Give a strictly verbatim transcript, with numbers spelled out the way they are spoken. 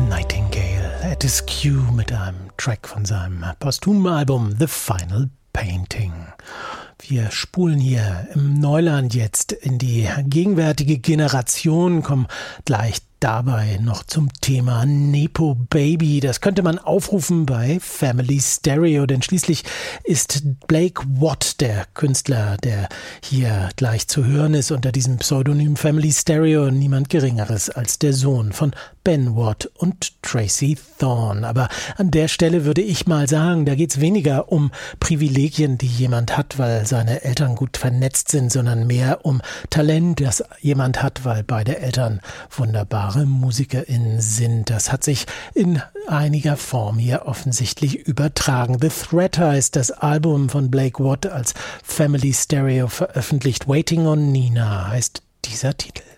Nightingale, Attis Q mit einem Track von seinem posthumen Album The Final Painting. Wir spulen hier im Neuland jetzt in die gegenwärtige Generation, kommen gleich dabei noch zum Thema Nepo Baby. Das könnte man aufrufen bei Family Stereo, denn schließlich ist Blake Watt der Künstler, der hier gleich zu hören ist unter diesem Pseudonym Family Stereo, niemand Geringeres als der Sohn von Ben Watt und Tracy Thorn. Aber an der Stelle würde ich mal sagen, da geht es weniger um Privilegien, die jemand hat, weil seine Eltern gut vernetzt sind, sondern mehr um Talent, das jemand hat, weil beide Eltern wunderbar MusikerInnen sind. Das hat sich in einiger Form hier offensichtlich übertragen. The Threat heißt das Album von Blake Watt als Family Stereo veröffentlicht. Waiting on Nina heißt dieser Titel.